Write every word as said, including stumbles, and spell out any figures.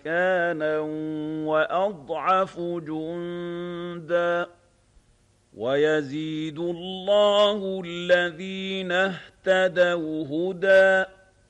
مكانا وأضعف جندا ويزيد الله الذين اهتدوا هدى